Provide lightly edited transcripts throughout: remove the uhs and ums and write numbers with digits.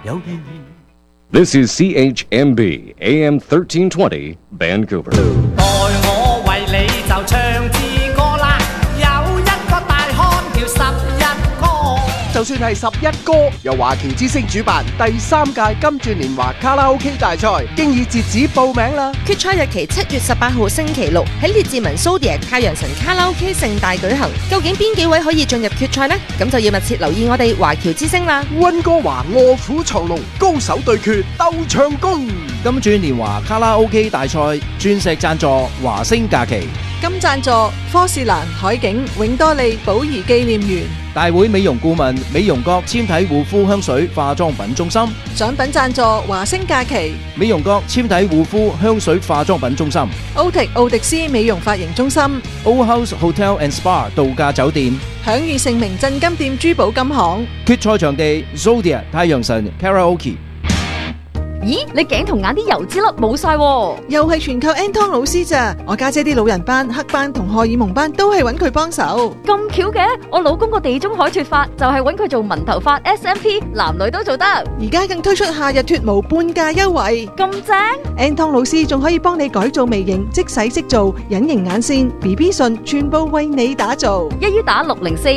有意。 This is CHMB AM 1320 Vancouver. 待我為你就唱支歌啦，有一個大漢叫11哥。 就算係11歌，由華僑之聲主辦第3屆金鑽年華卡拉 OK 大賽，經已截止報名啦。 決賽日期7月18號星期六喺列治文 Zodiac 太陽神卡拉 OK 盛大舉行。究竟邊幾位可以進入決賽呢？咁就要密切留意我哋華僑之聲啦。 溫哥華臥虎藏龍，高手對決鬥唱功。 金鑽年華卡拉 OK 大賽鑽石贊助華星假期， 金贊助科士蘭海景永多利寶儀紀念園。 大會美容顧問美容閣纖體護膚香水化妝品中心。 獎品贊助華星假期美容閣纖體護膚香水化妝品中心。 奧迪斯美容髮型中心。 O House Hotel and Spa 度假酒店。 享譽盛名鎮金店珠寶金行。 決賽場地 Zodiac 太陽神 Karaoke。 咦，你頸同眼啲油脂粒冇晒喎， 又係全靠 Anton 老師咋？我家姐啲老人班、黑班同荷爾蒙班都係揾佢幫手。 咁巧嘅，我老公個地中海脫髮就係揾佢做紋頭髮 SMP， 男女都做得。 而家更推出夏日脫毛半價優惠， 咁正 ！Anton 老師仲可以幫你改造眉形、即洗即做、隱形眼線、BB 唇，全部為你打造。 一於打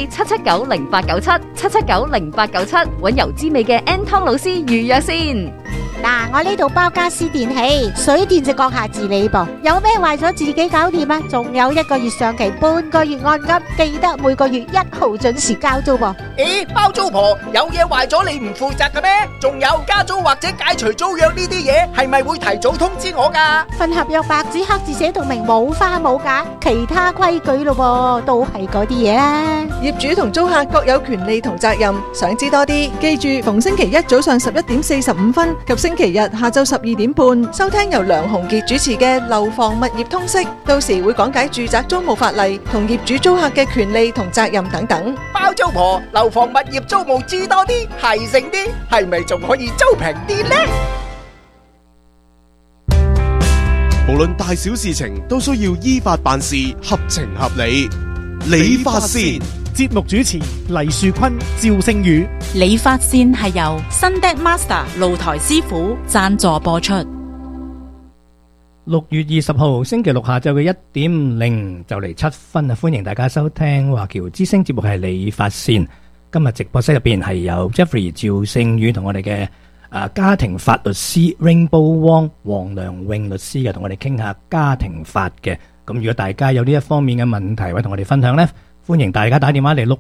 604-779-0897，779-0897，揾油脂味嘅 Anton 老師預約先。 嗱，我呢度包家私電器，水電就閣下自理噃，有咩壞咗自己搞掂啊！仲有1個月上期，半個月按金，記得每個月1號準時交租噃。 咦，包租婆有嘢壞咗你唔負責嘅咩？仲有加租或者解除租約呢啲嘢，係咪會提早通知我㗎？ 份合約白紙黑字寫到明，冇花冇假，其他規矩咯，都係嗰啲嘢啦。 業主同租客各有權利同責任，想知多啲，記住逢星期一早上11:45及星期日下晝12點半，收聽由梁鴻傑主持嘅《樓房物業通識》，到時會講解住宅租務法例同業主租客嘅權利同責任等等。 包租婆樓房物業租務知多啲，係剩啲，係咪仲可以租平啲呢？ 無論大小事情都需要依法辦事，合情合理。理髮線節目主持黎樹坤、趙星宇。 理髮線係由 Sundeck Master 露台師傅贊助播出。 6月20號星期六下晝嘅1點0就嚟7分啊！歡迎大家收聽華僑之聲節目係理髮線。今日直播室入邊係有 Jeffrey 趙星宇同我哋嘅家庭法律師 Rainbow Wong 黃良穎律師嘅，同我哋傾下家庭法嘅。咁如果大家有呢一方面嘅問題，或者同我哋分享呢，歡迎大家打電話嚟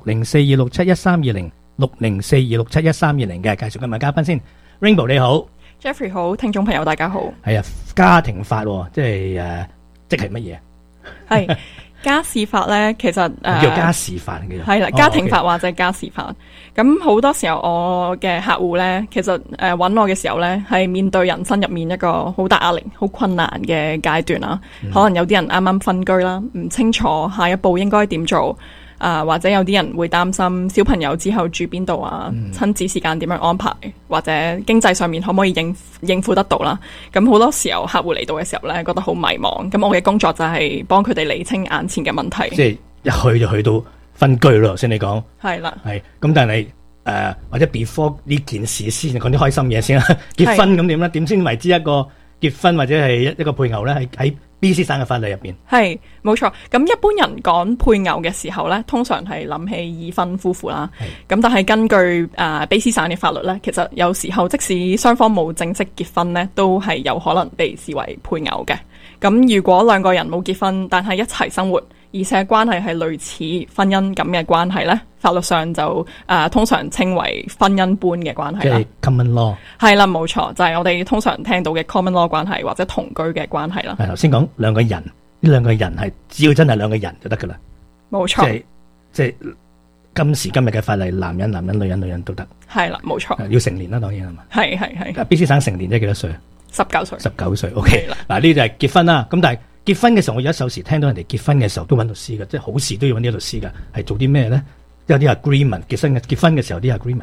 60426711320，60426711320嘅。介紹今日嘉賓先。Rainbow 你好 ，Jeffrey 好，聽眾朋友大家好。 係啊，家庭法即係即係乜嘢？ 係家事法咧，其實叫家事法嘅， 係啦，家庭法或者家事法。咁好多時候我嘅客戶咧，其實揾我嘅時候咧，係面對人生入面一個好大壓力、好困難嘅階段啦。可能有啲人啱啱分居啦，唔清楚下一步應該點做。或者有啲人會擔心小朋友之後住邊度啊，親子時間點樣安排，或者經濟上面可唔可以應付得到啦。咁好多時候客戶嚟到嘅時候咧，覺得好迷茫。咁我嘅工作就係幫佢哋理清眼前嘅問題。 即係一去就去到分居咯，頭先你講。 係啦。係。咁但係或者 before 呢件事先講啲開心嘢先啦。結婚咁點咧？點先為之一個結婚或者係一個配偶咧？喺BC 省嘅法例入邊係冇錯，咁一般人講配偶嘅時候咧，通常係諗起已婚夫婦啦。咁但係根據BC 省嘅法律咧，其實有時候即使雙方冇正式結婚咧，都係有可能被視為配偶嘅。咁如果兩個人冇結婚，但係一齊生活，而且關係係類似婚姻咁嘅關係咧，法律上就通常稱為婚姻般嘅關係啦。 即係 common law。係啦，冇錯，就係我哋通常聽到嘅 common law 關係或者同居嘅關係啦。 係頭先講兩個人，呢兩個人係只要真係兩個人就得噶啦。 冇錯。 即係今時今日嘅法例，男人、女人都得。 係啦，冇錯。 要成年啦，當然係嘛。 係。 BC 省成年即係幾多歲 ？19歲。 19歲 OK。嗱呢就係結婚啦。咁但係結婚嘅時候，我有時聽到人哋結婚嘅時候都揾律師嘅，即係好事都要揾啲律師嘅，係做啲咩咧？有啲 agreement， 結婚嘅時候啲 agreement 噶。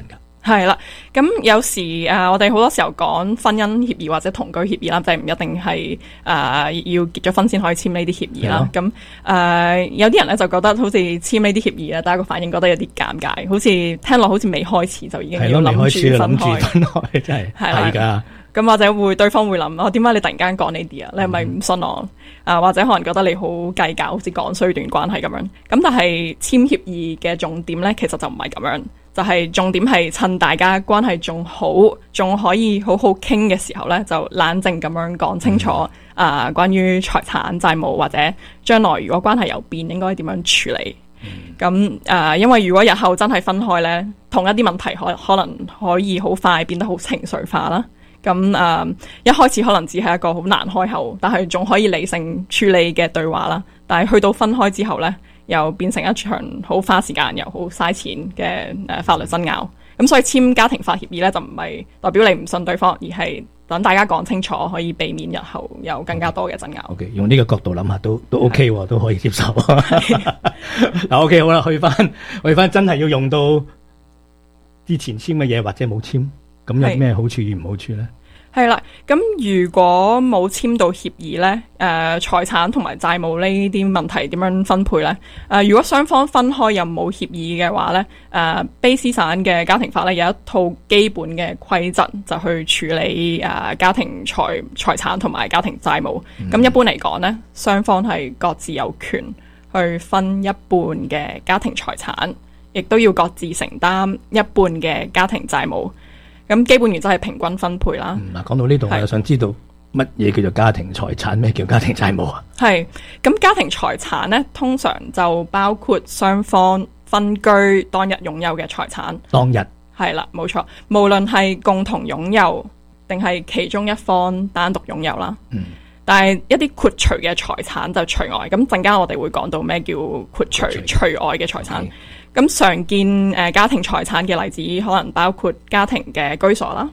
係啦，咁有時我哋好多時候講婚姻協議或者同居協議啦，就係唔一定係要結咗婚先可以簽呢啲協議啦。咁有啲人咧就覺得好似簽呢啲協議咧，大家個反應覺得有啲尷尬，好似聽落好似未開始就已經要諗住分開， 真係係㗎。 咁或者對方會諗，點解你突然間講呢啲啊？你係咪唔信我？或者可能覺得你好計較，好似講衰段關係咁樣。咁但係簽協議嘅重點咧，其實就唔係咁樣，就係重點係趁大家關係仲好，仲可以好好傾嘅時候咧，就冷靜咁樣講清楚關於財產債務或者將來如果關係有變，應該點樣處理。咁因為如果日後真係分開咧，同一啲問題可能可以好快變得好情緒化啦。咁一開始可能只係一個好難開口，但係仲可以理性處理嘅對話啦。但係去到分開之後呢，又變成一場好花時間又好嘥錢嘅法律爭拗。咁所以簽家庭法協議呢，就唔係代表你唔信對方，而係等大家講清楚，可以避免日後有更加多嘅爭拗。 Okay, 用呢個角度諗下都 OK 喎，都可以接受。嗱OK 好啦，去翻真係要用到之前簽嘅嘢或者冇簽。咁有咩好處與唔好處呢？ 係啦，咁如果冇簽到協議呢，財產同埋債務呢啲問題點樣分配呢？如果雙方分開又冇協議嘅話呢，卑斯省嘅家庭法呢有一套基本嘅規則，就去處理家庭財產同埋家庭債務。咁一般嚟講呢，雙方係各自有權去分一半嘅家庭財產，亦都要各自承擔一半嘅家庭債務。咁基本原則係平均分配啦。 嗱，講到呢度，我又想知道乜嘢叫做家庭財產，咩叫家庭債務啊？ 係，咁家庭財產呢，通常就包括雙方分居當日擁有嘅財產。 當日係啦，冇錯，無論係共同擁有定係其中一方單獨擁有啦。但係一啲豁除嘅財產就除外。咁陣間我哋會講到咩叫豁除外嘅財產。咁常見家庭財產嘅例子，可能包括家庭嘅居所啦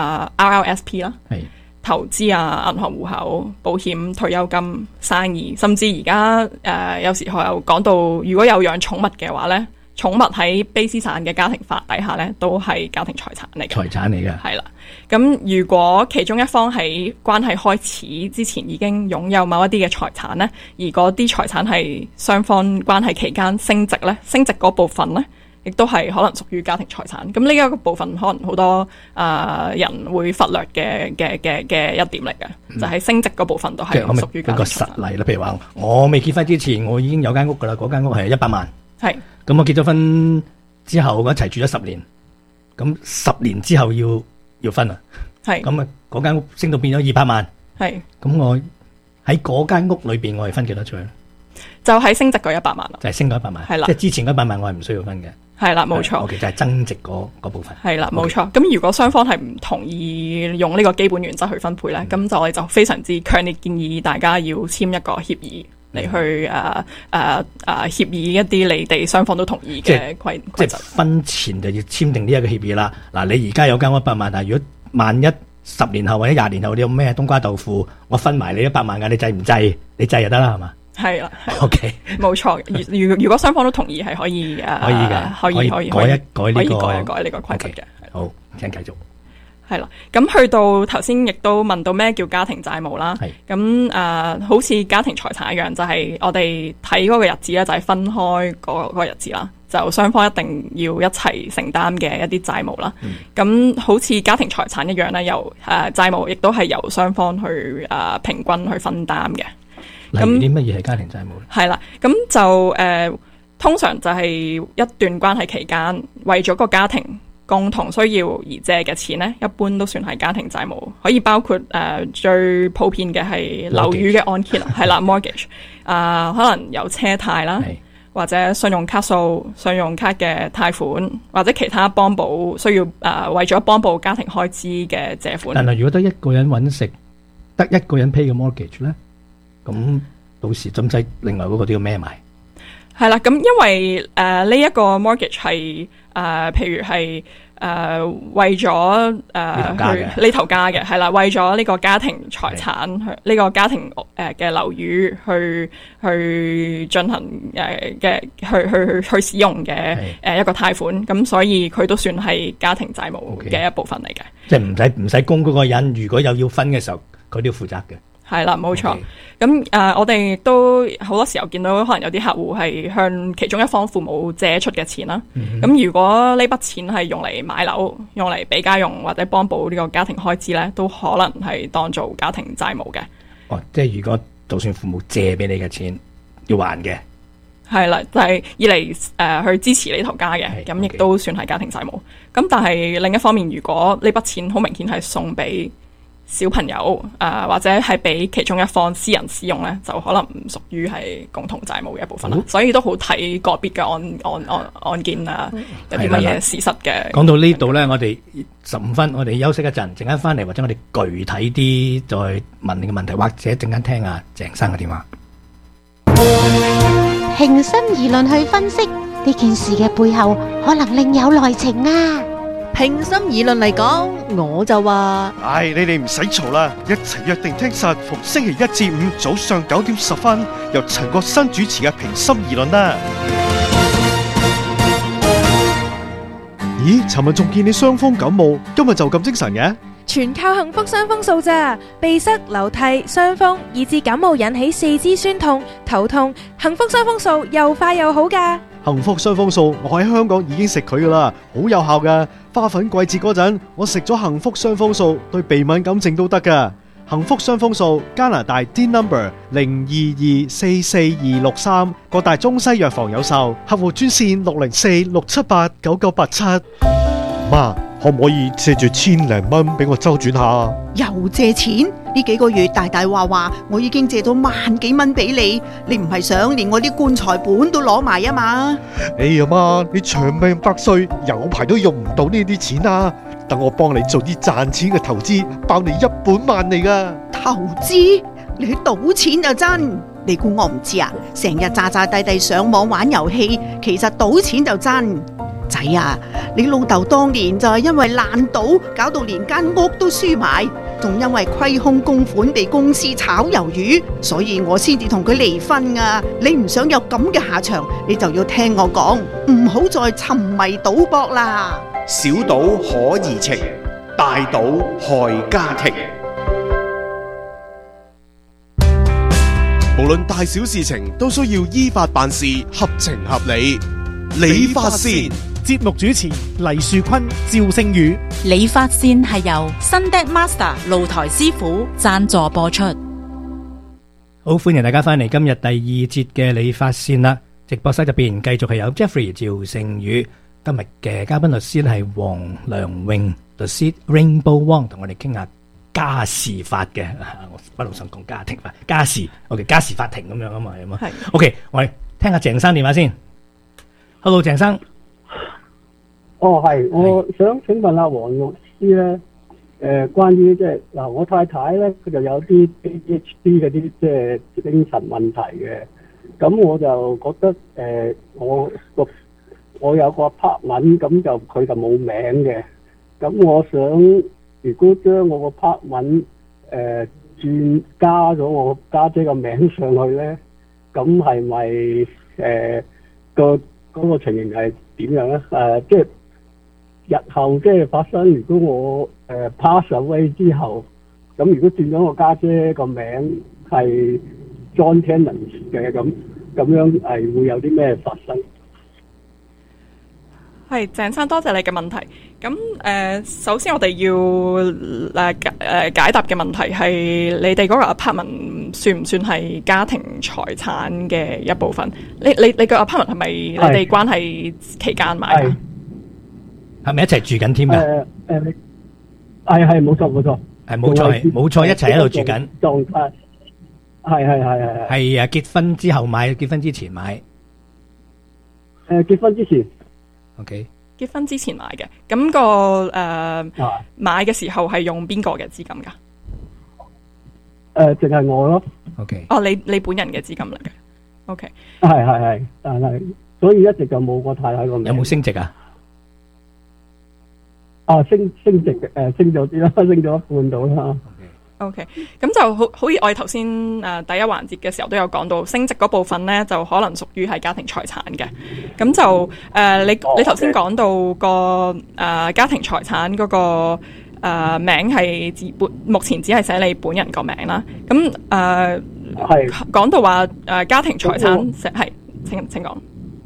，RRSP 啦，投資銀行戶口、保險、退休金、生意，甚至而家有時候有講到，如果有養寵物嘅話咧，寵物喺卑斯省嘅家庭法底下咧，都係家庭財產嚟嘅。 財產嚟嘅。係啦，咁如果其中一方喺關係開始之前已經擁有某一啲嘅財產咧，而嗰啲財產係雙方關係期間升值咧，升值嗰部分咧，亦都係可能屬於家庭財產。咁呢一個部分可能好多人會忽略嘅一點嚟嘅，就係升值嗰部分都係屬於家庭財產。 一個實例啦，譬如話我未結婚之前，我已經有間屋噶啦，嗰間屋係100萬。 係。咁我結咗婚之後，我一齊住咗10年，咁10年之後要分啦。係。咁啊，嗰間屋升到變咗200萬。係。咁我喺嗰間屋裏邊，我係分幾多出去咧？ 就係升值嗰100萬啦。 就係升到100萬。係啦。即係之前嗰100萬，我係唔需要分嘅。係啦，冇錯。其實係增值嗰部分。 係啦，冇錯。咁如果雙方係唔同意用呢個基本原則去分配咧，咁就我哋就非常之強烈建議大家要簽一個協議。嚟去協議一啲你哋雙方都同意嘅規則。 婚前就要簽訂呢一個協議啦。嗱，你而家有間100萬，但係如果萬一10年後或者20年後你有咩冬瓜豆腐，我分埋你100萬㗎，你制唔制？你制就得啦，係嘛？ 係啦。 OK， 冇錯。如果雙方都同意，係可以可以嘅，可以改一改呢個規則嘅。 好，請繼續。 係啦，咁去到頭先亦都問到咩叫家庭債務啦。咁好似家庭財產一樣，就係我哋睇嗰個日子咧，就係分開嗰個日子啦。就雙方一定要一齊承擔嘅一啲債務啦。咁好似家庭財產一樣咧，由債務亦都係由雙方去平均去分擔嘅。 例如啲乜嘢係家庭債務咧？ 係啦，咁就通常就係一段關係期間，為咗個家庭共同需要而借嘅錢呢，一般都算係家庭債務，可以包括最普遍嘅係樓宇嘅按揭啦，係啦 mortgage， 可能有車貸啦，或者信用卡數、信用卡嘅貸款，或者其他幫補需要為咗幫補家庭開支嘅借款。 但係如果得一個人揾食，得一個人 pay 嘅 mortgage 咧，咁到時針劑另外嗰個都要孭埋。 係啦，咁因為呢一個 mortgage 係譬如係為咗呢頭家嘅係啦，為咗呢個家庭財產呢個家庭嘅樓宇去進行去使用嘅一個貸款，咁所以佢都算係家庭債務嘅一部分嚟嘅。 即係唔使供嗰個人，如果有要分嘅時候，佢都要負責嘅。係啦，冇錯。咁我哋亦都好多時候見到，可能有啲客戶係向其中一方父母借出嘅錢啦。咁如果呢筆錢係用嚟買樓、用嚟俾家用或者幫補呢個家庭開支咧，都可能係當做家庭債務嘅。 哦，即係如果就算父母借俾你嘅錢要還嘅， 係啦，就係以嚟去支持呢頭家嘅，咁亦都算係家庭債務。咁但係另一方面，如果呢筆錢好明顯係送俾小朋友或者係俾其中一方私人使用咧，就可能唔屬於係共同債務嘅一部分啦。所以都好睇個別嘅案件啊，有啲乜嘢事實嘅。 講到呢度咧，我哋15分，我哋休息一陣，陣間翻嚟或者我哋具體啲再問你嘅問題，或者陣間聽下鄭生嘅電話。 平心而論去分析呢件事嘅背後，可能另有內情啊！ 平心而論嚟講，我就話： 唉，你哋唔使嘈啦，一齊約定聽實逢星期1至5早上9點10分，由陳國新主持嘅平心而論啦。 咦，尋日仲見你傷風感冒，今日就咁精神嘅？ 全靠幸福傷風素咋，鼻塞、流涕、傷風，以至感冒引起四肢酸痛、頭痛，幸福傷風素又快又好噶。 幸福傷風素，我喺香港已經食佢噶啦，好有效噶。花粉季節嗰陣，我食咗幸福傷風素，對鼻敏感症都得噶。幸福傷風素，加拿大 D number 022444263，各大中西藥房有售，客戶專線604-678-9987。 媽，可唔可以借住1,000零蚊俾我周轉下？ 又借錢？呢幾個月大大話我已經借咗萬幾蚊俾你，你唔係想連我啲棺材本都攞埋啊嘛？ 哎呀媽，你長命百歲，有排都用唔到呢啲錢啊！等我幫你做啲賺錢嘅投資，包你一本萬利噶。 投資？你去賭錢就真？你估我唔知啊？成日詐詐諦諦上網玩遊戲，其實賭錢就真。仔啊，你老豆當年就係因為爛賭，搞到連間屋都輸埋，仲因為虧空公款被公司炒魷魚，所以我先至同佢離婚啊！你唔想有咁嘅下場，你就要聽我講，唔好再沉迷賭博啦。 小賭可怡情，大賭害家庭。 無論大小事情都需要依法辦事，合情合理。理髮線節目主持黎樹坤、趙星宇。 理髮線係由 Sunday Master 露台師傅贊助播出。 好，歡迎大家翻嚟今日第2節嘅理髮線啦！直播室入邊繼續係有 Jeffrey 趙星宇，今日嘅嘉賓律師係黃良穎律師 Rainbow Wong， 同我哋傾下家事法嘅。我不嬲想講家庭法，家事 OK， 家事法庭咁樣啊嘛，係嘛？係 OK， 我哋聽下鄭生電話先。Hello， 鄭生。 係，我想請問下黃律師咧，關於即係嗱，我太太咧佢就有啲 ADHD 嗰啲即係精神問題嘅，咁我就覺得我有個 partner， 咁就佢就冇名嘅，咁我想如果將我個 partner 加咗我家姐個名上去咧，咁係咪嗰個情形係點樣咧？即係日後即係發生，如果我pass away 之後，咁如果轉咗我家姐個名係 John Tenant 嘅，咁樣係會有啲咩發生？ 係鄭生，多謝你嘅問題。咁首先我哋要解答嘅問題係你哋嗰個 apartment 算唔算係家庭財產嘅一部分？你個 apartment 係咪你哋關係期間買㗎？ 係咪一齊住緊添㗎？ 係冇錯， 冇錯，一齊喺度住緊狀態。係結婚之後買，結婚之前買。 結婚之前。 OK， 結婚之前買嘅，咁個買嘅時候係用邊個嘅資金㗎？ 淨係我咯。 OK。 你本人嘅資金嚟嘅。 OK， 係，但係所以一直就冇個太太個名。 有冇升值啊？ 升值升咗啲啦，升咗一半到啦。 OK， 咁就好似我哋頭先第一環節嘅時候都有講到升值嗰部分咧，就可能屬於係家庭財產嘅。咁就你頭先講到個家庭財產嗰個名係目前只係寫你本人個名啦。咁係講到話家庭財產係請講。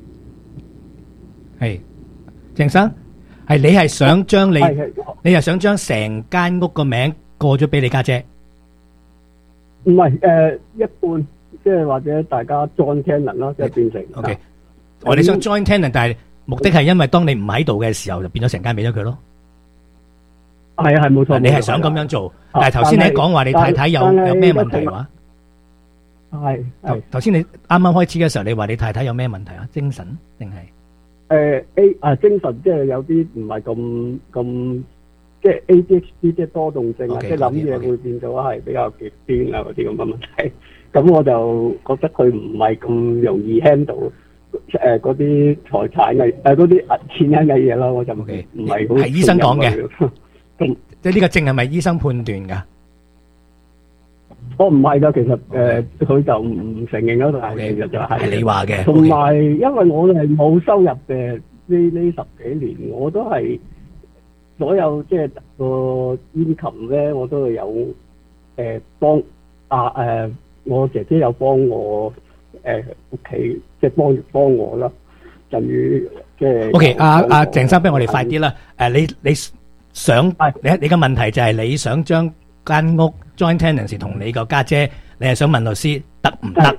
係鄭生，係你係想將你係想將成間屋個名過咗俾你家姐？ 唔係一半，即係或者大家 joint tenant 啦，即係變成。 OK， 我哋想 joint tenant， 但係目的係因為當你唔喺度嘅時候，就變咗成間俾咗佢咯。 係冇錯。 你係想咁樣做，但係頭先你講話你太太有咩問題話？ 係頭先你啱啱開始嘅時候，你話你太太有咩問題啊？精神定係精神即係有啲唔係咁。即係 ADHD， 即係多動症啊，即係諗嘢會變咗係比較極端啊嗰啲咁嘅問題。咁我就覺得佢唔係咁容易 handle 嗰啲財產嘅嗰啲錢銀嘅嘢咯。我就唔係好係醫生講嘅。咁即係呢個症係咪醫生判斷㗎？ 我唔係㗎，其實佢就唔承認咯，但係其實就係你話嘅。 同埋因為我係冇收入嘅呢10幾年，我都係。所有即係個 income 咧，我都有幫我姐姐有幫我屋企，即係幫我啦。至於即係 OK， 鄭生，不如我哋快啲啦。你想你嘅問題就係你想將間屋 joint tenancy 同你個家姐，你係想問律師得唔得？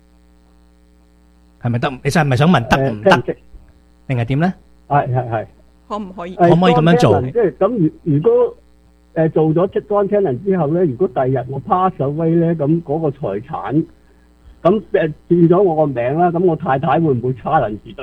係咪得？你係咪想問得唔得？定係點咧？ 係。 可唔可以咁樣做？ 即係咁，如果做咗 joint tenant 之後咧，如果第日我 pass away 咧，咁嗰個財產咁變咗我個名啦，咁我太太會唔會 challenge 得？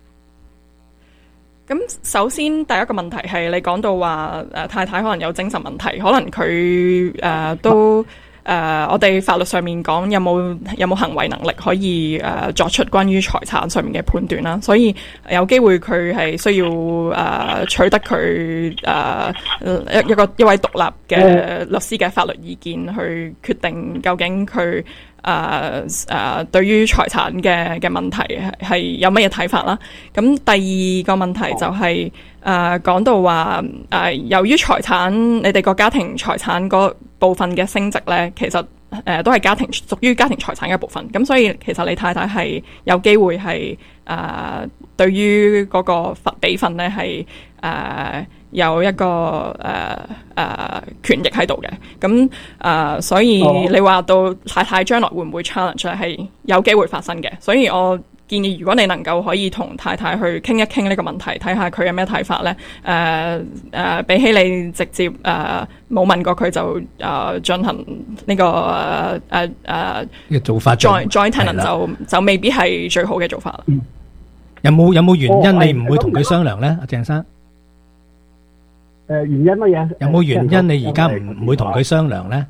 咁首先第一個問題係你講到話太太可能有精神問題，可能佢都。我哋法律上面講有冇行為能力可以作出關於財產上面嘅判斷啦，所以有機會佢係需要取得佢一位獨立嘅律師嘅法律意見去決定究竟佢對於財產嘅問題係有乜嘢睇法啦。咁第二個問題就係講到話由於財產你哋個家庭財產嗰部分嘅升值咧，其實都係屬於家庭財產嘅部分。咁所以其實你太太係有機會係對於嗰個比分咧係有一個權益喺度嘅。咁所以你話到太太將來會唔會 challenge 係有機會發生嘅。所以我建議如果你能夠可以同太太去傾一傾呢個問題，睇下佢有咩睇法咧。比起你直接冇問過佢就進行呢個做法 joint tenant 就未必係最好嘅做法啦。 有冇原因你唔會同佢商量咧，阿鄭生？ 原因乜嘢？ 有冇原因你而家唔會同佢商量咧？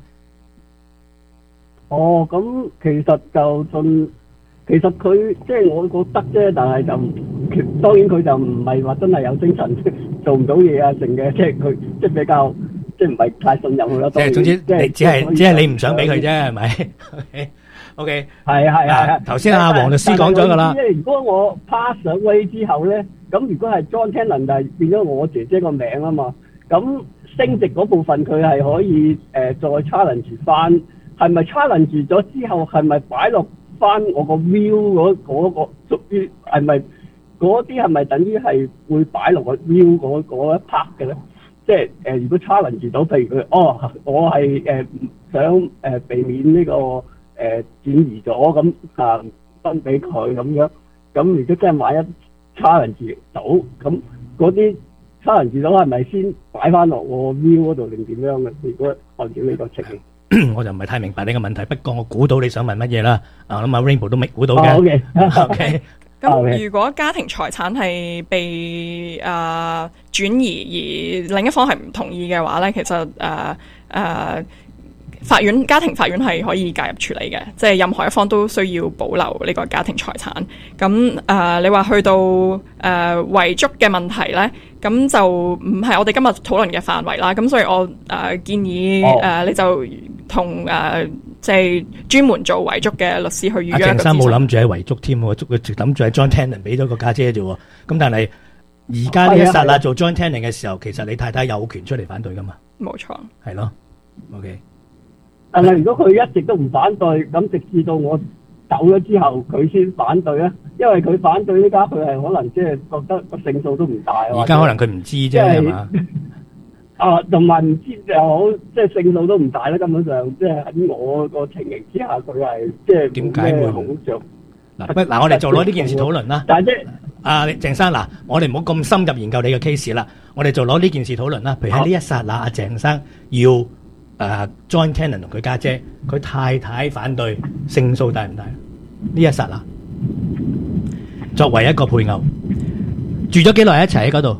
咁其實就其實佢即係我覺得啫，但係就當然佢就唔係話真係有精神做唔到嘢啊，成嘅，即係佢即係比較即係唔係太信任佢咯。即係總之你只係你唔想俾佢啫，係咪？OK， 係。 頭先阿黃律師講咗㗎啦。 即係如果我 pass away 之後咧，咁如果係 joint tenant 就係變咗我姐姐個名啊嘛，咁升值嗰部分佢係可以再 challenge 翻，係咪 challenge 咗之後係咪擺落翻我個 view 嗰個屬於係咪嗰啲係咪等於係會擺落個 view 嗰一 part 嘅咧？即係如果 challenge 到，譬如佢我係想避免呢個轉移咗咁分俾佢咁樣，咁如果真係萬一 challenge 到，咁嗰啲 challenge 到係咪先擺翻落我 view 嗰度定點樣嘅？如果按照呢個情形。 我就唔係太明白呢個問題，不過我估到你想問乜嘢啦。我諗阿 Rainbow 都未估到嘅。OK。 咁如果家庭財產係被轉移，而另一方係唔同意嘅話咧，其實家庭法院係可以介入處理嘅，即係任何一方都需要保留呢個家庭財產。咁你話去到遺囑嘅問題咧，咁就唔係我哋今日討論嘅範圍啦。咁所以我建議你就同即係專門做遺囑嘅律師去預約一個諮詢。 鄭生冇諗住喺遺囑添喎，佢諗住喺 joint tenant 俾咗個家姐啫喎。咁但係而家呢一剎那做 joint tenant 嘅時候，其實你太太有權出嚟反對噶嘛？ 冇錯， 係咯。OK。 但係如果佢一直都唔反對，咁直至到我走咗之後，佢先反對咧，因為佢反對呢家佢係可能即係覺得個勝數都唔大。 而家可能佢唔知啫，係嘛？ 同埋唔知就好，即係勝數都唔大咧。根本上，即係喺我個情形之下，佢係即係點解會好着？ 嗱，我哋就攞呢件事討論啦。 但係即鄭生嗱，我哋唔好咁深入研究你嘅 case 啦，我哋就攞呢件事討論啦。譬如喺呢一剎那，阿鄭生要joint tenant 同佢家姐，佢太太反對，勝數大唔大？呢一剎那，作為一個配偶，住咗幾耐一齊喺嗰度？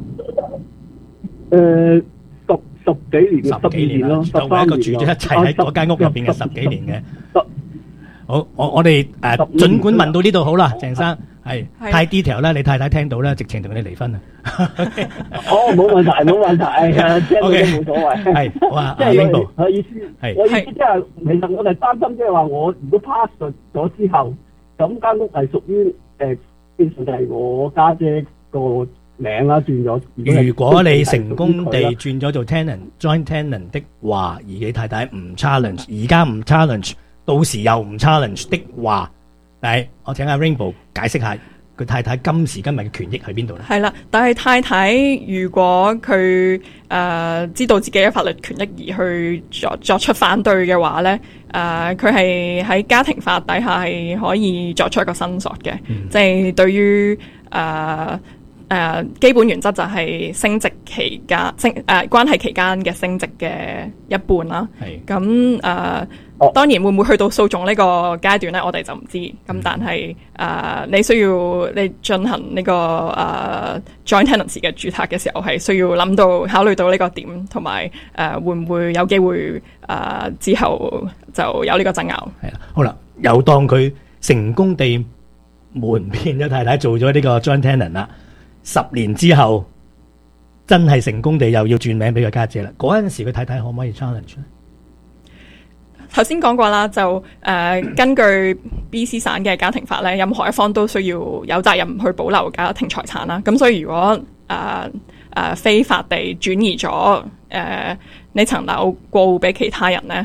十幾年， 十幾年咯。作為一個住咗一齊喺嗰間屋入邊嘅十幾年嘅。好，我哋儘管問到呢度好啦，鄭生係太 detail 啦，你太太聽到咧，直情同你離婚啊！ 冇問題，冇問題，聽到都冇所謂。 係，好啊， 即係我意思，我意思即係其實我哋擔心，即係話我如果 pass 咗之後，咁間屋係屬於變成係我家姐個名啦，轉咗。 如果你成功地轉咗做 joint tenant 的話，而你太太唔 challenge， 而家唔 challenge。到時又唔 challenge 的話，係我請阿 Rainbow 解釋下佢太太今時今日嘅權益喺邊度咧？ 係啦，但係太太如果佢知道自己嘅法律權益而去作出反對嘅話咧，佢係喺家庭法底下係可以作出一個申索嘅，即係對於基本原則就係升值期間關係期間嘅升值嘅一半啦。係咁當然會唔會去到訴訟呢個階段咧？我哋就唔知。咁但係你需要你進行呢個joint tenancy 嘅註冊嘅時候，係需要考慮到呢個點，同埋會唔會有機會之後就有呢個爭拗。 係啦，好啦，又當佢成功地瞞騙咗太太做咗呢個 joint tenant 啦，10年之後真係成功地又要轉名俾佢家姐啦。嗰陣時佢太太可唔可以 challenge 咧？ 頭先講過啦，就根據 BC 省嘅家庭法咧，任何一方都需要有責任去保留家庭財產啦。咁所以如果非法地轉移咗呢層樓過戶俾其他人咧，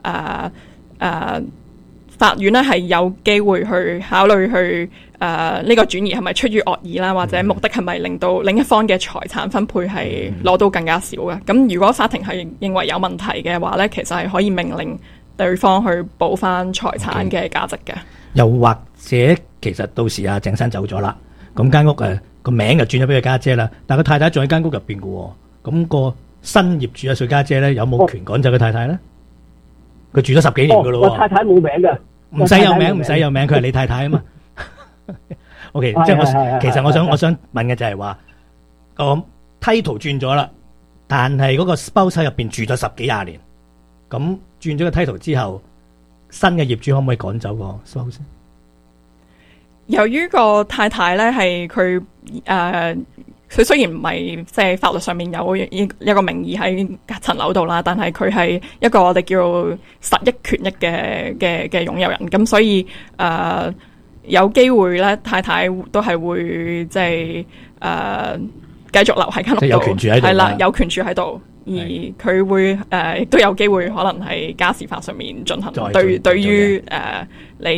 法院咧係有機會去考慮去呢個轉移係咪出於惡意啦，或者目的係咪令到另一方嘅財產分配係攞到更加少嘅。咁如果法庭係認為有問題嘅話咧，其實係可以命令對方去補翻財產嘅價值嘅。 又或者其實到時鄭生走咗啦，咁間屋個名就轉咗俾佢家姐啦，但係佢太太仲喺間屋入邊嘅喎，咁個新業主佢家姐咧有冇權趕走佢太太咧？佢住咗10幾年嘅咯喎。 我太太冇名嘅， 唔使有名，唔使有名，佢係你太太啊嘛。OK， 即係其實我想問嘅就係話個 title 轉咗啦，但係嗰個 spouse 入邊住咗10幾20年，咁轉咗個 title 之後，新嘅業主可唔可以趕走個 spouse？ 由於個太太咧係佢雖然唔係即係法律上面有一個名義喺層樓度啦，但係佢係一個我哋叫實益權益嘅擁有人，咁所以有機會咧，太太都係會即係繼續留喺間屋度， 有權住喺度， 係啦，有權住喺度，而佢會亦都有機會可能喺家事法上面進行對於你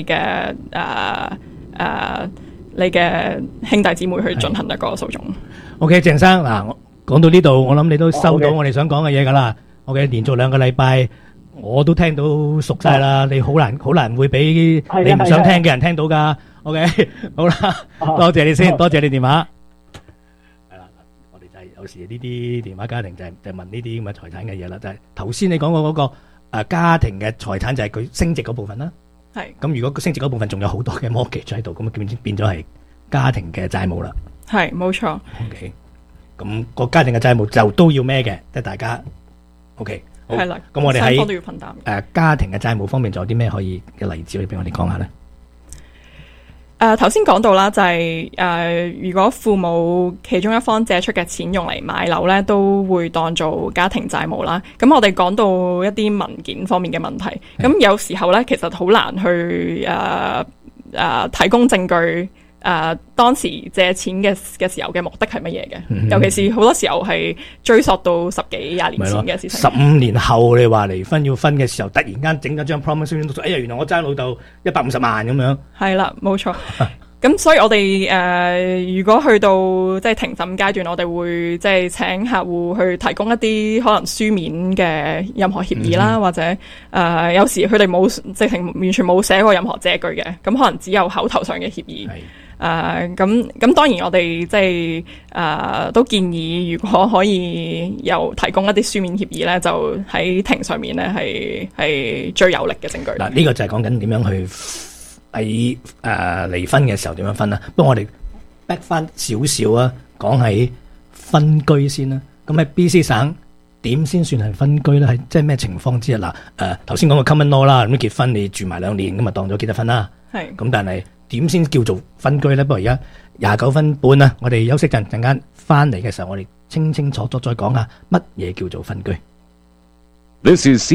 嘅兄弟姊妹去進行一個訴訟。 OK， 鄭生嗱，講到呢度，我諗你都收到我哋想講嘅嘢㗎啦。OK， 連續2個禮拜我都聽到熟晒啦，你好難會俾你唔想聽嘅人聽到㗎。OK， 好啦，多謝你先，多謝你電話。係啦，我哋就係有時呢啲電話家庭就係問呢啲咁嘅財產嘅嘢啦，就係頭先你講過嗰個家庭嘅財產就係佢升值嗰部分啦。 係。咁如果升值嗰部分仲有好多嘅 mortgage 喺度，咁變咗係家庭嘅債務啦。 係，冇錯。 OK，咁個家庭嘅債務就都要孭嘅，即係大家 OK。 好係啦， 咁我哋雙方都要分擔喺家庭嘅債務方面，仲有啲咩可以嘅例子可以俾我哋講下咧？ 頭先講到啦，就係如果父母其中一方借出嘅錢用嚟買樓咧，都會當做家庭債務啦。咁我哋講到一啲文件方面嘅問題，咁有時候咧其實好難去提供證據。當時借錢嘅時候嘅目的係乜嘢嘅？尤其是好多時候係追溯到10幾20年前嘅事情。 15年後你話離婚要分嘅時候，突然間整咗張 promise note，哎呀，原來我爭老豆150萬咁樣。係啦，冇錯。咁所以我哋如果去到即係庭審階段，我哋會即係請客戶去提供一啲可能書面嘅任何協議啦，或者有時佢哋冇直情完全冇寫過任何借據嘅，咁可能只有口頭上嘅協議。咁當然我哋即係都建議，如果可以提供一啲書面協議咧，就喺庭上面咧係最有力嘅證據。 嗱，呢個就係講緊點樣去喺離婚嘅時候點樣分啦。不過我哋 back 翻少少啊，講喺分居先啦。咁喺 BC 省點先算係分居咧？係即係咩情況之下？嗱，頭先講個 common law 啦，咁結婚你住埋2年，咁啊當咗結咗婚啦。係。咁但係點先叫做分居咧？不過而家29分半啦，我哋休息陣間翻嚟嘅時候，我哋清清楚楚再講下乜嘢叫做分居。 This is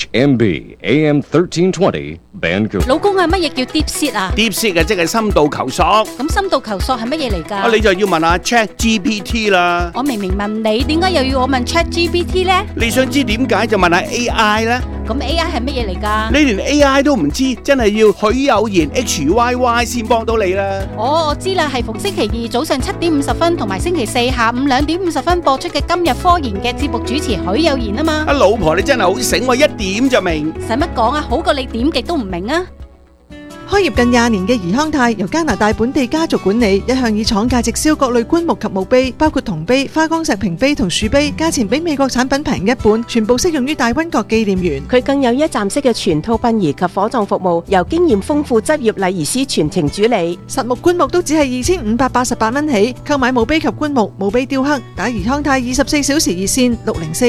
CHMB AM 1320 Vancouver。 老公係乜嘢叫 deep seat 啊 ？deep seat 即係深度求索。 咁深度求索係乜嘢嚟㗎？ 你就要問下 ChatGPT 啦。 我明明問你，點解又要我問 ChatGPT 咧？ 你想知點解就問下 AI 啦。 咁 AI 係乜嘢嚟㗎？ 你連 AI 都唔知，真係要許有賢 HYY 先幫到你啦。 我知啦，係逢星期二早上7點50分同埋星期四下午2點50分播出嘅今日科研嘅節目主持許有賢啊嘛。 阿老婆你真係好醒喎，一點就明。 使乜講啊？好過你點極都唔明啊！ 開業近20年嘅怡康泰由加拿大本地家族管理，一向以廠價直銷各類棺木及墓碑，包括銅碑、花崗石瓶碑同樹碑，價錢比美國產品平1半，全部適用於大溫國紀念園。 佢更有一站式嘅全套殯儀及火葬服務，由經驗豐富執業禮儀師全程主理。 實木棺木都只係2588蚊起，購買墓碑及棺木、墓碑雕刻，打怡康泰24小時熱線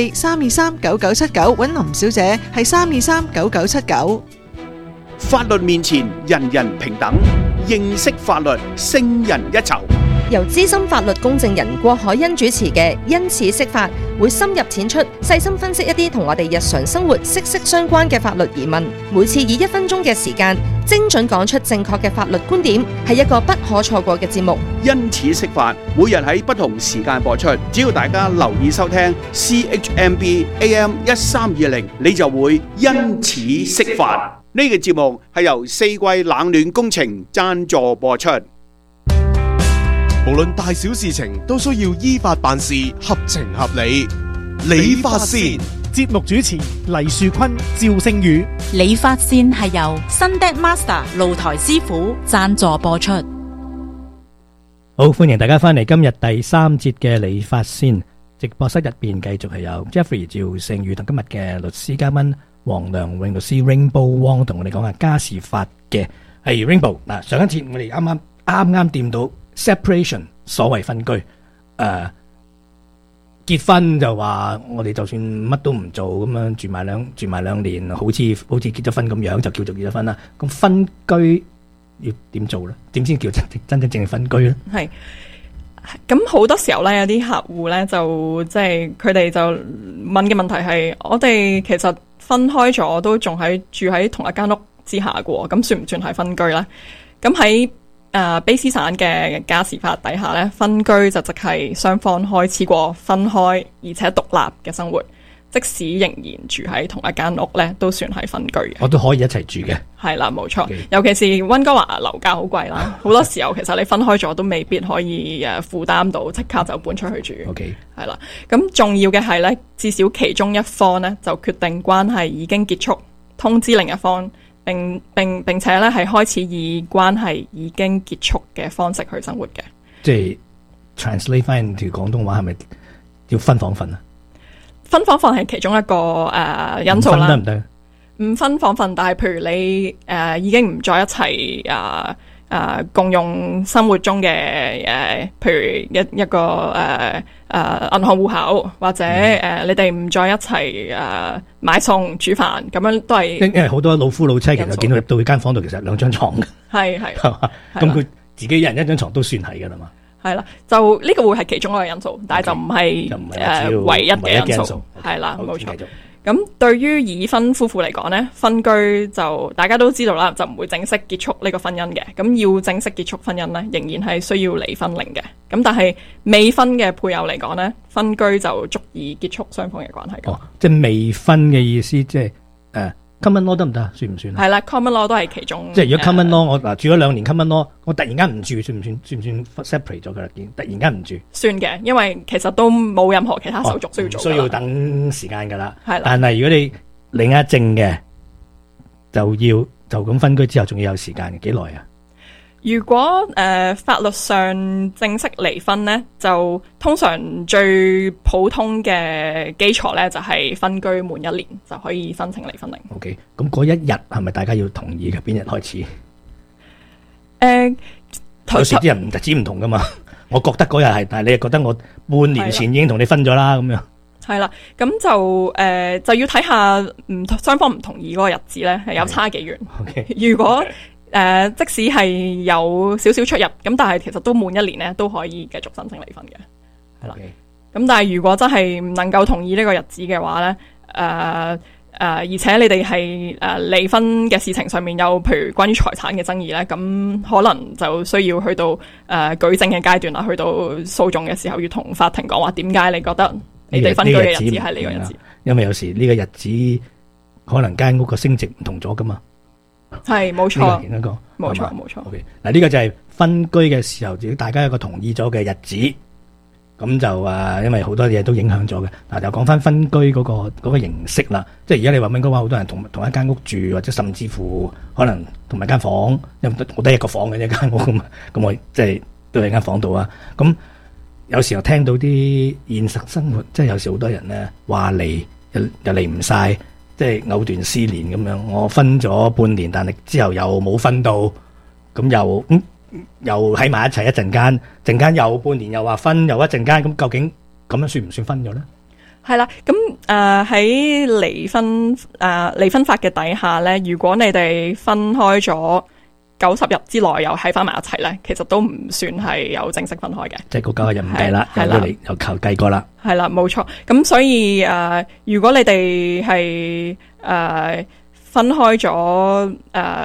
604-323-9979揾林小姐，係323-9979。 法律面前人人平等，認識法律勝人一籌。 由資深法律公證人郭海欣主持嘅《因此釋法》，會深入淺出，細心分析一啲同我哋日常生活息息相關嘅法律疑問。每次以1分鐘嘅時間，精準講出正確嘅法律觀點，係一個不可錯過嘅節目。 因此釋法，每日喺不同時間播出，只要大家留意收聽 CHMB AM 1320，你就會因此釋法。呢個節目係由四季冷暖工程贊助播出。 無論大小事情都需要依法辦事，合情合理。理髮線節目主持黎樹坤、趙星宇。 理髮線係由 Sunday Master 露台師傅贊助播出。 好，歡迎大家翻嚟今日第3節嘅理髮線直播室入邊，繼續係有 Jeffrey 趙星宇同今日嘅律師嘉賓黃良榮律師 Rainbow Wong 同我哋講下家事法嘅。係 Rainbow 嗱，上一節我哋啱啱掂到 separation， 所謂分居，結婚就話我哋就算乜都唔做咁樣住埋兩年，好似結咗婚咁樣就叫做結咗婚啦。咁分居要點做咧？點先叫真正分居咧？係。 咁好多時候咧，有啲客戶咧就即係佢哋就問嘅問題係：我哋其實分開咗都仲住喺同一間屋之下嘅，咁算唔算係分居咧？咁喺卑詩省嘅家事法底下咧，分居就即係雙方開始過分開而且獨立嘅生活，即使仍然住喺同一間屋咧，都算係分居嘅。 我都可以一齊住嘅。 係啦，冇錯。尤其是溫哥華樓價好貴啦，好多時候其實你分開咗都未必可以負擔到，即刻就搬出去住。係啦，咁重要嘅係咧，至少其中一方咧就決定關係已經結束，通知另一方，並且咧係開始以關係已經結束嘅方式去生活嘅。 即係 translate 翻條廣東話係咪要分房瞓啊？ 分房瞓係其中一個因素啦。 分得唔得？ 唔分房瞓，但係譬如你已經唔再一齊共用生活中嘅譬如一個銀行戶口，或者你哋唔再一齊買餸煮飯，咁樣都係因為好多老夫老妻其實見到入到間房度，其實兩張床嘅， 係咁佢自己一人一張床都算係㗎啦嘛。 係啦，就呢個會係其中一個因素，但係就唔係唯一嘅因素。係啦，冇錯。咁對於已婚夫婦嚟講呢，分居就大家都知道啦，就唔會正式結束呢個婚姻嘅。咁要正式結束婚姻呢，仍然係需要離婚令嘅。咁但係未婚嘅配偶嚟講呢，分居就足以結束雙方嘅關係㗎。 即係未婚嘅意思，即係common law 得唔得？算唔算？ 係啦 ，common law 都係其中。 即係如果 common law，我住咗2年 common law，我突然間唔住，算唔算 separate 咗佢啦？突然間唔住，算嘅，因為其實都冇任何其他手續需要做。 需要等時間㗎啦。係啦。但係如果你領一證嘅，就咁分居之後，仲要有時間嘅，幾耐啊？ 如果法律上正式離婚呢，就通常最普通嘅基礎呢，就係分居滿1年就可以申請離婚令。 OK， 咁嗰一日係咪大家要同意嘅？邊日開始？有時啲人日子唔同噶嘛。我覺得嗰日係，但係你又覺得我半年前已經同你分咗啦，咁樣。 係啦，咁就要睇下雙方唔同意嗰個日子呢，係有差幾遠。Okay. 如果即使係有少少出入，咁但係其實都滿1年咧，都可以繼續申請離婚嘅，係啦。咁但係如果真係唔能夠同意呢個日子嘅話咧，而且你哋係離婚嘅事情上面有譬如關於財產嘅爭議咧，咁可能就需要去到舉證嘅階段啦，去到訴訟嘅時候要同法庭講話點解你覺得你哋分居嘅日子係呢個日子？因為有時呢個日子可能間屋個升值唔同咗噶嘛。係冇錯，冇錯。嗱，呢個就係分居嘅時候，如果大家有個同意咗嘅日子，咁就因為好多嘢都影響咗嘅。嗱，就講翻分居嗰個形式啦。即係而家你話溫哥華好多人同一間屋住，或者甚至乎可能同埋間房，因為我得一個房嘅一間屋咁，咁我即係都喺間房度啊。咁有時候聽到啲現實生活，即係有時好多人咧話離又離唔晒。即係藕斷絲連咁樣，我分咗半年，但係之後又冇分到，咁又喺埋一齊一陣間又半年又話分，又一陣間，咁究竟咁樣算唔算分咗咧？係啦，咁喺離婚法嘅底下咧，如果你哋分開咗90日之內又喺翻埋一齊咧，其實都唔算係有正式分開嘅。即係個90日唔計啦，又求計過啦。係啦，冇錯。咁所以如果你哋係分開咗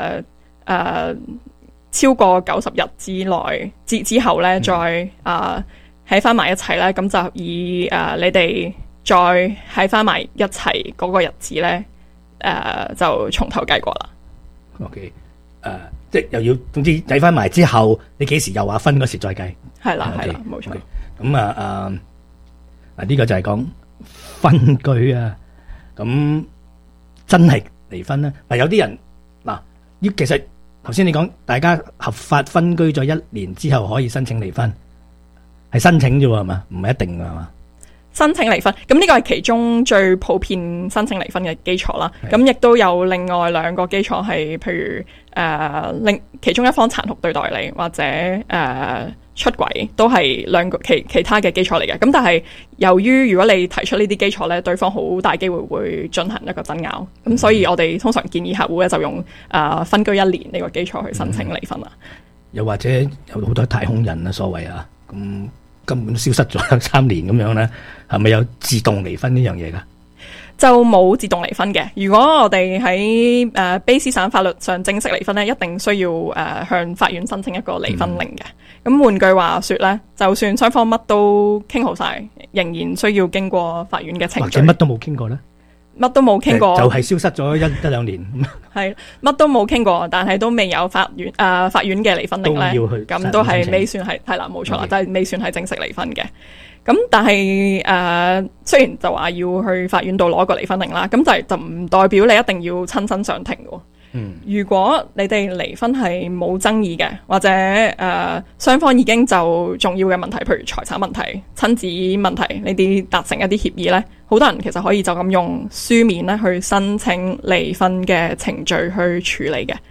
超過90日之內之後咧，再喺翻埋一齊咧，咁就以你哋再喺翻埋一齊嗰個日子咧，就從頭計過啦。OK，即係又要，總之計翻埋之後，你幾時又話分嗰時再計？係啦，係啦，冇錯。咁呢個就係講分居啊。咁真係離婚咧？嗱，有啲人其實頭先你講大家合法分居咗1年之後可以申請離婚，係申請啫喎，係嘛？唔係一定㗎，係嘛？申請離婚，咁呢個係其中最普遍申請離婚嘅基礎啦。咁亦都有另外2個基礎係，譬如其中一方殘酷對待你，或者出軌，都係2個其他嘅基礎嚟嘅。咁但係由於如果你提出呢啲基礎咧，對方好大機會會進行一個爭拗。咁所以我哋通常建議客戶咧就用分居1年呢個基礎去申請離婚啦。又或者有好多太空人啊，所謂啊，咁根本消失咗3年咁樣咧，係咪有自動離婚呢樣嘢噶？就冇自動離婚嘅。如果我哋喺卑詩省法律上正式離婚咧，一定需要向法院申請一個離婚令嘅。咁換句話說咧，就算雙方乜都傾好晒，仍然需要經過法院嘅程序。或者乜都冇傾過咧？乜都冇傾過，就係消失咗一兩年。係乜都冇傾過，但係都未有法院嘅離婚令咧，咁都係未算係啦，冇錯啦，但係未算係正式離婚嘅。咁但係雖然就話要去法院度攞個離婚令啦，咁就唔代表你一定要親身上庭嘅。如果你哋離婚係冇爭議嘅，或者雙方已經就重要嘅問題，譬如財產問題、親子問題呢啲達成一啲協議呢，好多人其實可以就咁用書面咧去申請離婚嘅程序去處理嘅。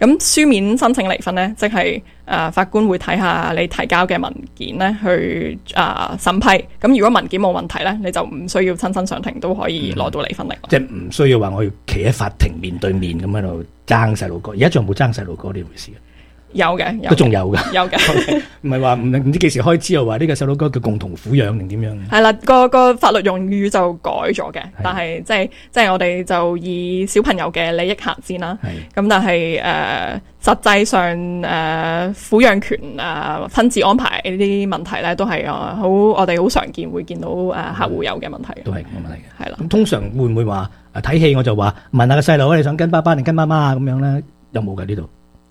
咁書面申請離婚咧，即係法官會睇下你提交嘅文件咧，去審批。咁如果文件冇問題咧，你就唔需要親身上庭都可以攞到離婚令。 即係唔需要話我要企喺法庭面對面咁喺度爭細路哥。而家仲有冇爭細路哥呢回事？ 有嘅， 都仲有嘅， 有嘅。 唔係話唔知幾時開始又話呢個細路哥叫共同撫養定點樣？ 係啦，個法律用語就改咗嘅，但係即係我哋就以小朋友嘅利益行先啦。咁但係實際上撫養權分置安排呢啲問題咧，都係我哋好常見會見到客戶有嘅問題。 都係咁嘅問題嘅。 係啦。 咁通常會唔會話睇戲我就話問下個細路你想跟爸爸定跟媽媽咁樣咧？有冇㗎呢度？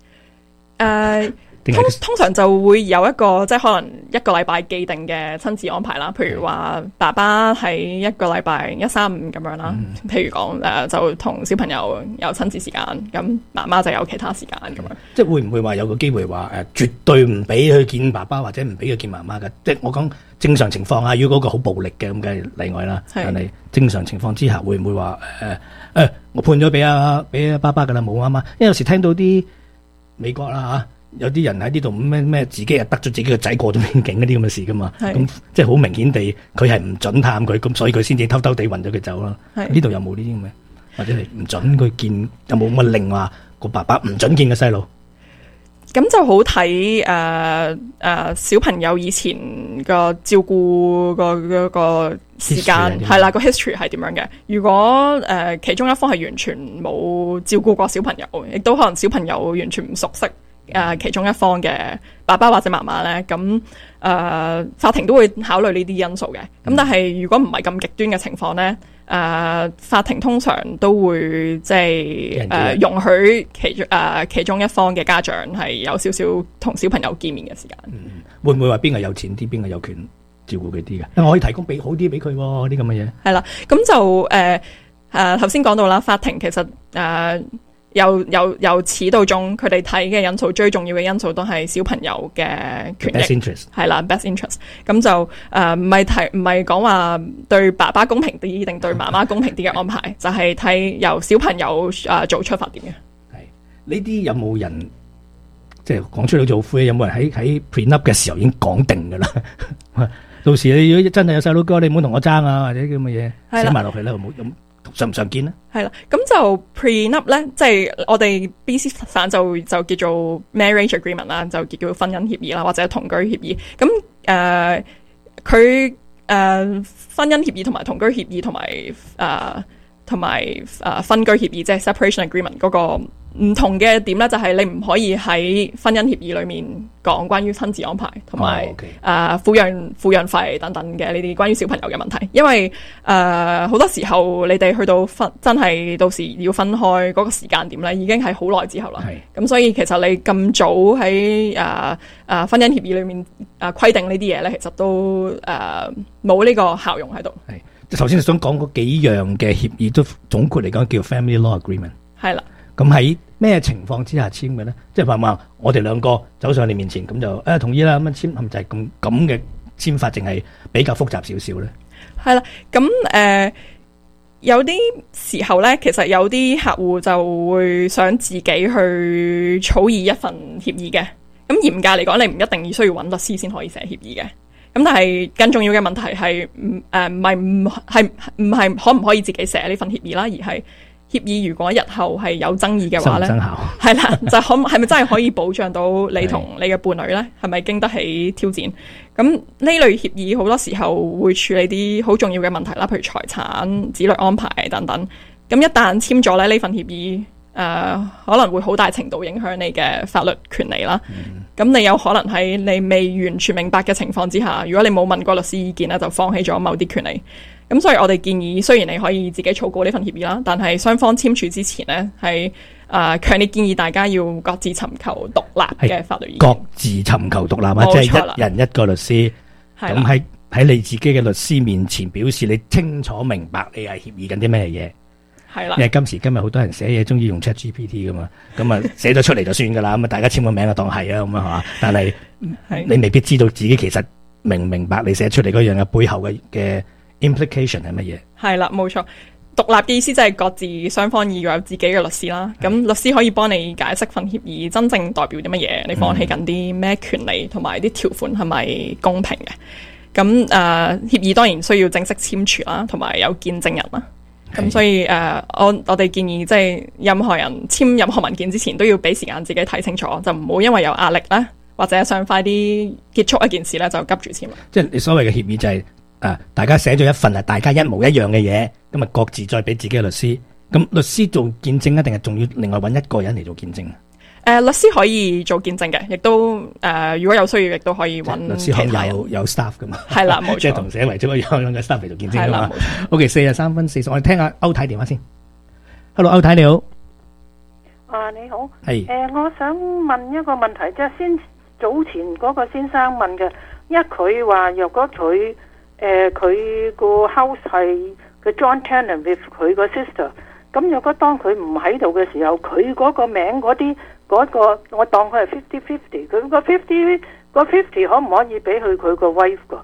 通常就會有一個即係可能一個禮拜既定嘅親子安排啦，譬如話爸爸喺一個禮拜1、3、5咁樣啦，譬如講就同小朋友有親子時間，咁媽媽就有其他時間咁樣。 即係會唔會話有個機會話絕對唔俾佢見爸爸或者唔俾佢見媽媽嘅？即係我講正常情況啊，如果嗰個好暴力嘅咁嘅例外啦，但係正常情況之下會唔會話我判咗俾爸爸㗎啦，冇媽媽？因為有時聽到啲美國啦嚇，有啲人喺呢度咩自己又得咗自己個仔過咗邊境嗰啲咁嘅事噶嘛，咁即係好明顯地佢係唔準探佢，咁所以佢先至偷偷地運咗佢走啦。呢度有冇呢啲咁嘅？或者係唔準佢見？有冇乜令話個爸爸唔準見個細路？ 咁就好睇小朋友以前個照顧個時間係啦，個 history 係點樣嘅？如果其中一方係完全冇照顧過小朋友，亦都可能小朋友完全唔熟悉其中一方嘅爸爸或者媽媽咧，咁法庭都會考慮呢啲因素嘅。咁但係如果唔係咁極端嘅情況咧，法庭通常都會即係容許其中一方嘅家長係有少少同小朋友見面嘅時間。 會唔會話邊個有錢啲，邊個有權照顧佢啲嘅？我可以提供好啲俾佢喎，啲咁嘅嘢。係啦，咁就頭先講到啦，法庭其實由始到終，佢哋睇嘅因素最重要嘅因素都係小朋友嘅權益。Best interest 係啦 ，best interest。咁就唔係講話對爸爸公平啲定對媽媽公平啲嘅安排，就係睇由小朋友做出發點嘅。 係呢啲有冇人即係講出嚟做灰？有冇人喺 prenup 嘅時候已經講定㗎啦？到時你如果真係有細佬哥，你唔好同我爭啊，或者咁嘅嘢寫埋落去啦，冇咁。常唔常見咧？係啦，咁就 prenup 咧，即係我哋 BC 省就叫做 marriage agreement 啦，就叫婚姻協議啦，或者同居協議。咁佢婚姻協議同埋同居協議同埋分居協議，即係 separation agreement 嗰個唔同嘅點咧，就係你唔可以喺婚姻協議裏面講關於親子安排同埋撫養費等等嘅呢啲關於小朋友嘅問題，因為好多時候你哋去到真係到時要分開嗰個時間點咧，已經係好耐之後啦。咁所以其實你咁早喺婚姻協議裏面規定呢啲嘢咧，其實都冇呢個效用喺度。係，頭先想講嗰幾樣嘅協議都總括嚟講叫 family law agreement。 係啦。 咁喺咩情況之下簽嘅咧？即係話我哋兩個走上你面前，咁就同意啦，咁樣簽，係咪就係咁嘅簽法，淨係比較複雜少少咧？ 係啦，咁有啲時候咧，其實有啲客戶就會想自己去草擬一份協議嘅。咁嚴格嚟講，你唔一定需要揾律師先可以寫協議嘅。咁但係更重要嘅問題係唔係可唔可以自己寫呢份協議啦？而係協議如果日後係有爭議嘅話咧，係啦，就係咪真係可以保障到你同你嘅伴侶咧？係咪經得起挑戰？咁呢類協議好多時候會處理啲好重要嘅問題啦，譬如財產、子女安排等等。咁一旦簽咗咧呢份協議，可能會好大程度影響你嘅法律權利啦。咁你有可能喺你未完全明白嘅情況之下，如果你冇問過律師意見咧，就放棄咗某啲權利。咁所以我哋建議，雖然你可以自己草稿呢份協議啦，但係雙方簽署之前呢，係強烈建議大家要各自尋求獨立嘅法律意見。各自尋求獨立啊，即係一人一個律師。咁喺你自己嘅律師面前表示你清楚明白你係協議緊啲咩嘢。係啦，因為今時今日好多人寫嘢中意用 ChatGPT 噶嘛，咁啊寫咗出嚟就算噶啦，咁啊大家簽個名就當係啊咁啊係嘛，但係你未必知道自己其實明唔明白你寫出嚟嗰樣嘅背後嘅 implication 係乜嘢？係啦，冇錯。 獨立嘅意思即係各自雙方要有自己嘅律師啦。咁律師可以幫你解釋份協議真正代表啲乜嘢，你放棄緊啲咩權利，同埋啲條款係咪公平嘅。咁協議當然需要正式簽署啦，同埋有見證人啦。咁所以我哋建議即係任何人簽任何文件之前都要俾時間自己睇清楚，就唔好因為有壓力啦，或者想快啲結束一件事咧就急住簽啦。 即係你所謂嘅協議就係大家寫咗一份大家一模一樣嘅嘢，咁啊各自再俾自己嘅律師。咁律師做見證一定係仲要另外揾一個人嚟做見證？ 律師可以做見證嘅，亦都如果有需要，亦都可以揾律師行有 staff 噶嘛。係啦，冇錯， 即係同社為咗一樣嘅 staff 嚟做見證噶嘛。OK， 43分40，我哋聽下歐太電話先。Hello， 歐太你好。 你好。 係。 我想問一個問題，即係早前嗰個先生問嘅，因為佢話若果佢個 house 係個 joint tenant with 佢個 sister。咁如果當佢唔喺度嘅時候，佢嗰個名嗰啲嗰個，我當佢係 50-50， 佢個50可唔可以俾佢個 wife 噶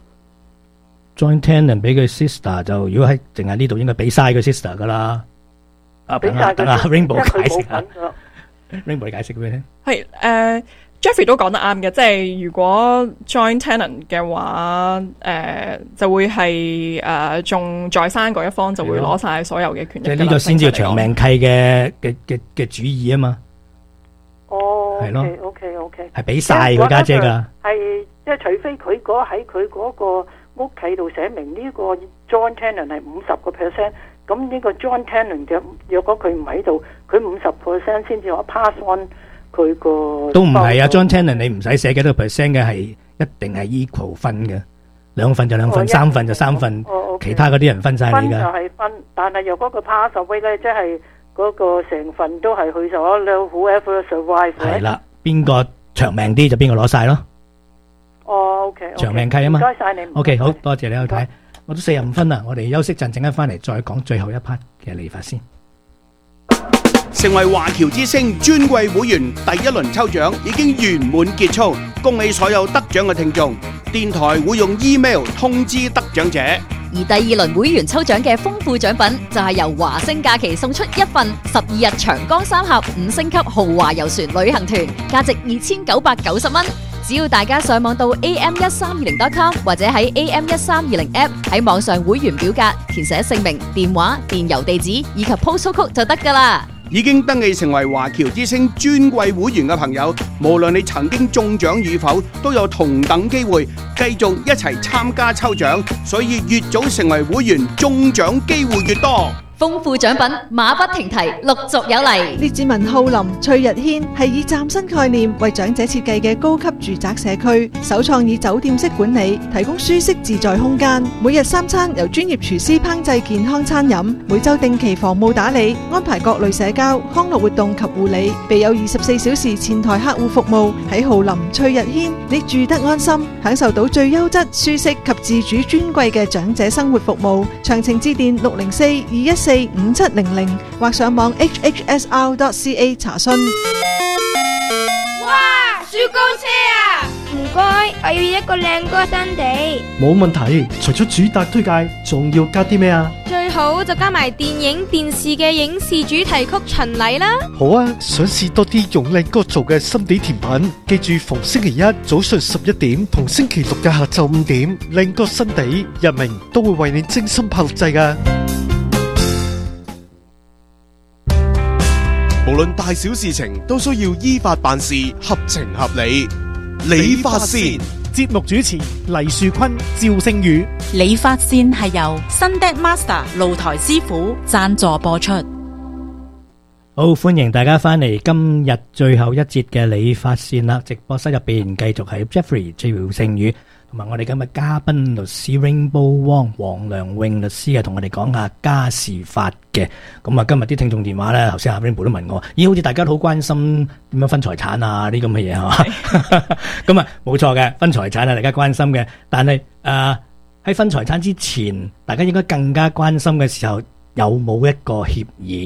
？Joint tenant 俾佢 sister 就，如果喺淨係呢度應該俾晒佢 sister 噶啦。等下 Rainbow 解釋下。Rainbow 你解釋俾你聽。 係Jeffrey 都講得啱嘅，即係如果 joint tenant 嘅話，就會係仲在生嗰一方就會攞晒所有嘅權益。 即係呢個先至係長命契嘅主意啊嘛。 哦， 係咯 ，OK， 係俾晒佢家姐噶。 係即係除非佢喺佢嗰個屋企度寫明呢個 joint tenant 係50%，咁呢個 joint tenant 嘅若果佢唔喺度，佢50%先至可 pass on。佢個都唔係啊 ，John Tenant 你唔使寫幾多 percent 嘅，係一定係 equal 分嘅，2份就2份，3份就3份，其他嗰啲人分晒你噶。 分就係分，但係若果佢 pass away 咧，即係嗰個成份都係去咗 whoever survive。 係啦，邊個長命啲就邊個攞晒咯。 哦 ，OK， 長命契啊嘛。 唔該晒你。 OK， 好多謝你去睇，我都45分啦，我哋休息陣，陣間翻嚟再講最後一 part 嘅理法先。 成為華僑之星尊貴會員第一輪抽獎已經圓滿結束，恭喜所有得獎嘅聽眾。電台會用 email 通知得獎者。 而第2輪會員抽獎嘅豐富獎品就係由華星假期送出一份12日長江三峽5星級豪華遊船旅行團，價值2990蚊。只要大家上網到 am1320.com 或者喺 am1320 app 喺網上會員表格填寫姓名、電話、電郵地址以及 postal code 就得㗎喇。 已經登記成為華僑之星尊貴會員嘅朋友，無論你曾經中獎與否，都有同等機會繼續一齊參加抽獎，所以越早成為會員，中獎機會越多。 豐富獎品馬不停蹄，陸續有嚟。 列治文浩林翠日軒係以嶄新概念為長者設計嘅高級住宅社區，首創以酒店式管理，提供舒適自在空間。每日3餐由專業廚師烹製健康餐飲，每週定期房務打理，安排各類社交康樂活動及護理，備有24小時前台客戶服務。喺浩林翠日軒，你住得安心，享受到最優質、舒適及自主尊貴嘅長者生活服務。詳情致電604-214-5700或上網 hhsr.ca 查詢。 哇！雪糕車啊！唔該，我要一個靚哥新地。 冇問題，除咗主打推介，仲要加啲咩啊？ 最好就加埋電影電視嘅影視主題曲巡禮啦。 好啊，想試多啲用靚哥做嘅心地甜品，記住逢星期一早上11點同星期六嘅下晝5點，靚哥新地日明都會為你精心炮製㗎。 無論大小事情都需要依法辦事，合情合理。理髮線節目主持黎樹坤、趙星宇。 理髮線係由新 Dec Master 露台師傅贊助播出。 好，歡迎大家翻嚟今日最後一節嘅理髮線啦！直播室入邊繼續係 Jeffrey 趙星宇同埋我哋今日嘉賓律師 Rainbow Wong 黃良穎律師同我哋講下家事法嘅。咁啊，今日啲聽眾電話咧，頭先阿 Rainbow 都問我，好似大家都好關心點樣分財產啊，呢咁嘅嘢係嘛？咁啊，冇錯嘅，分財產係大家關心嘅，但係喺分財產之前，大家應該更加關心嘅時候，有冇一個協議？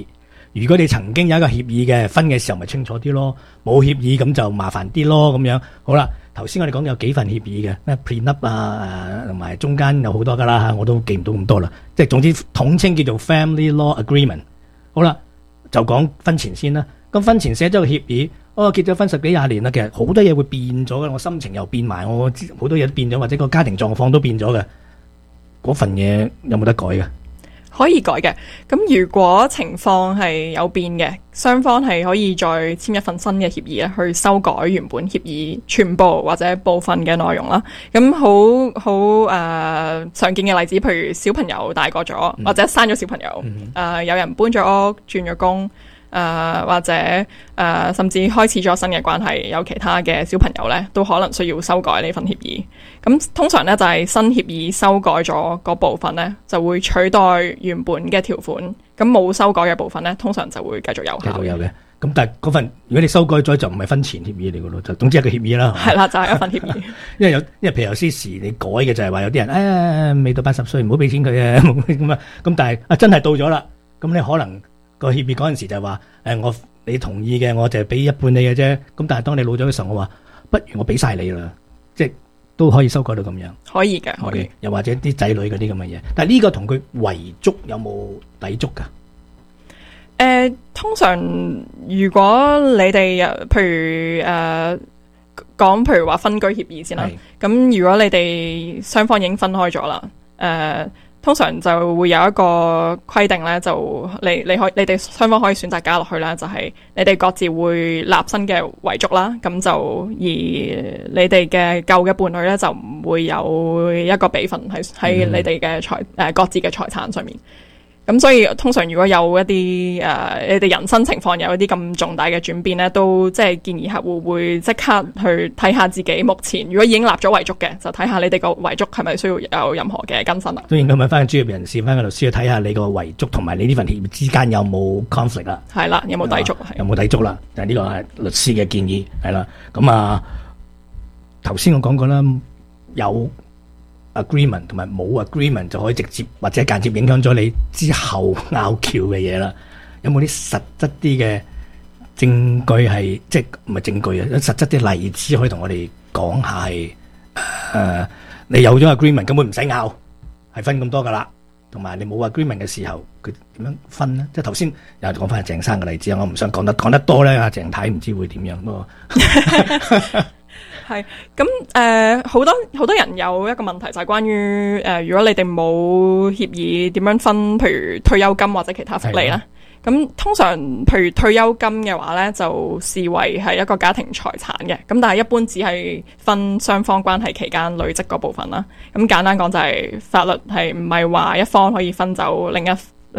如果你曾經有一個協議嘅，分嘅時候咪清楚啲咯，冇協議咁就麻煩啲咯咁樣。好啦，頭先我哋講有幾份協議嘅，咩 prenup 啊，同埋中間有好多噶啦嚇，我都記唔到咁多啦。即係總之統稱叫做 family law agreement。好啦，就講婚前先啦。咁婚前寫咗個協議，結咗婚10幾20年啦，其實好多嘢會變咗嘅，我心情又變埋，我好多嘢都變咗，或者個家庭狀況都變咗嘅。嗰份嘢有冇得改嘅？ 可以改嘅。咁如果情況係有變嘅，雙方係可以再簽一份新嘅協議咧，去修改原本協議全部或者部分嘅內容啦。咁好常見嘅例子，譬如小朋友大個咗，或者生咗小朋友，有人搬咗屋、轉咗工。或者甚至開始咗新嘅關係，有其他嘅小朋友呢，都可能需要修改呢份協議。咁通常呢，就係新協議修改咗嗰部分呢，就會取代原本嘅條款。咁冇修改嘅部分呢，通常就會繼續有效。 繼續有嘅。咁但係嗰份如果你修改咗，就唔係婚前協議嚟嘅咯，就總之係個協議啦。係啦， 就係一份協議。 因為譬如有啲時你改嘅就係話有啲人未到80歲唔好俾錢佢啊咁啊。咁但係真係到咗啦，咁你可能。個協議嗰陣時就係話你同意嘅，我就係俾一半你嘅啫。咁但係當你老咗嘅時候，我話不如我俾晒你啦，即係都可以修改到咁樣。 可以嘅，可以。 又或者啲仔女嗰啲咁嘅嘢，但係呢個同佢遺囑有冇抵觸㗎？ 通常如果你哋譬如講譬如話分居協議先啦，咁如果你哋雙方已經分開咗啦，通常就會有一個規定咧，就你哋雙方可以選擇加落去啦，就係你哋各自會立新嘅遺囑啦，咁就而你哋嘅舊嘅伴侶咧就唔會有一個比分喺你哋嘅各自嘅財產上面。咁所以通常如果有一啲你哋人生情況有一啲咁重大嘅轉變咧，都即係建議客戶會即刻去睇下自己目前如果已經立咗遺囑嘅，就睇下你哋個遺囑係咪需要有任何嘅更新啦。 都應該問翻專業人士，翻個律師去睇下你個遺囑同埋你呢份協議之間有冇 conflict 啦。 係啦，有冇抵觸？ 有冇抵觸啦？就係呢個係律師嘅建議係啦。咁頭先我講過啦，有agreement 同埋冇 agreement 就可以直接或者間接影響咗你之後拗撬嘅嘢啦。有冇啲實質啲嘅證據係即係唔係證據啊？有實質啲例子可以同我哋講下係你有咗 agreement 根本唔使拗，係分咁多噶啦。同埋你冇 agreement 嘅時候，佢點樣分呢？即係頭先又講翻阿鄭生嘅例子，我唔想講得多咧。阿鄭太唔知會點樣喎。 係咁好多人有一個問題就係關於如果你哋冇協議點樣分，譬如退休金或者其他福利啦。咁通常譬如退休金嘅話咧，就視為係一個家庭財產嘅。咁但係一般只係分雙方關係期間累積嗰部分啦。咁簡單講就係法律係唔係話一方可以分走另一